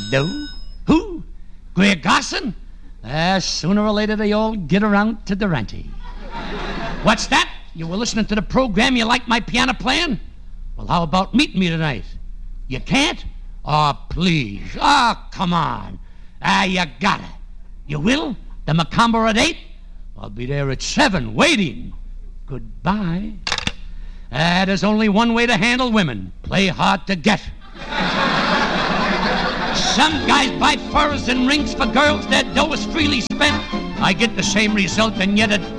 No? Who? Greer Garson? Sooner or later they all get around to Durante. What's that? You were listening to the program, you like my piano playing? Well, how about meeting me tonight? You can't? Oh, please. Oh, come on. You got it. You will? The Macomber at 8? I'll be there at 7, waiting. Goodbye. There's only one way to handle women. Play hard to get. Some guys buy furs and rings for girls. Their dough is freely spent. I get the same result, and yet it